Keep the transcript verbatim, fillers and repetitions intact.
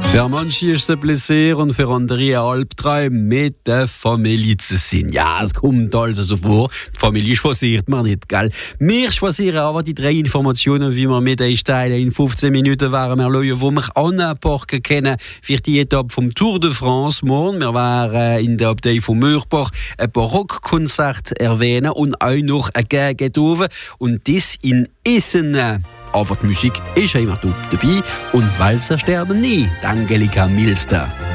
Für manche ist es ein Plaisir und für andere ein Albtraum, mit der Familie zu sein. Ja, es kommt also so vor. Die Familie schwasiert man nicht, gell? Wir schwasieren aber die drei Informationen, wie wir mit euch teilen. In fünfzehn Minuten waren wir schauen, wo wir anpacken können für die Etappe vom Tour de France morgen. Wir waren in der Abtei von Mürbach ein Barockkonzert erwähnen und auch noch ein Gegentoven. Und das in Essen. Aber die Musik ist immer dabei und Walzer sterben nie. Angelika Milster.